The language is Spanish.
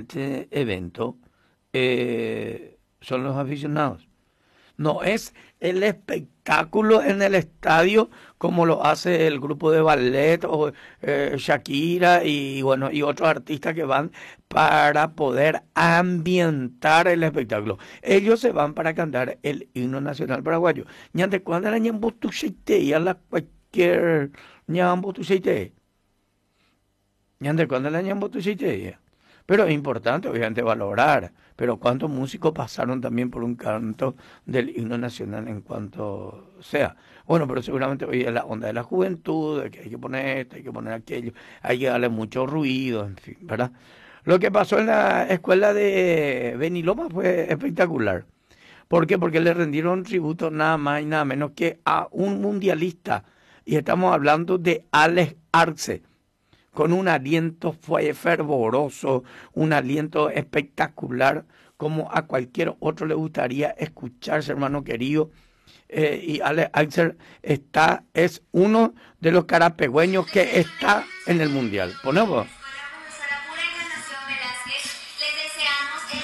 este evento son los aficionados. No es el espectáculo en el estadio como lo hace el grupo de ballet o Shakira y bueno y otros artistas que van para poder ambientar el espectáculo. Ellos se van para cantar el himno nacional paraguayo. Ñande cuando la ñambo tu y a la cualquier ñambo tu ñande cuando la ñambo tu pero es importante, obviamente, valorar. Pero cuántos músicos pasaron también por un canto del himno nacional en cuanto sea. Bueno, pero seguramente hoy es la onda de la juventud, de que hay que poner esto, hay que poner aquello, hay que darle mucho ruido, en fin, ¿verdad? Lo que pasó en la escuela de Beniloma fue espectacular. ¿Por qué? Porque le rendieron tributo nada más y nada menos que a un mundialista. Y estamos hablando de Alex Arce con un aliento fue fervoroso, un aliento espectacular, como a cualquier otro le gustaría escucharse, hermano querido. Y Alex Axel es uno de los carapegüeños que está en el Mundial. Ponemos.